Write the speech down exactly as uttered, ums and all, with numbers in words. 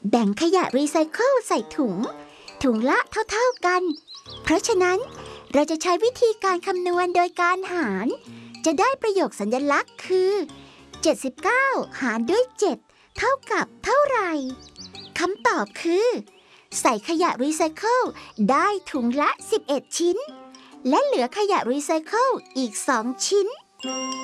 แบ่งขยะรีไซเคิลใส่ถุงถุงละเท่าๆกันเพราะฉะนั้นเราจะใช้วิธีการคำนวณโดยการหารจะได้ประโยคสัญลักษณ์คือเจ็ดสิบเก้าหารด้วยเจ็ดเท่ากับเท่าไหร่คำตอบคือใส่ขยะรีไซเคิลได้ถุงละสิบเอ็ดชิ้นและเหลือขยะรีไซเคิลอีกสองชิ้น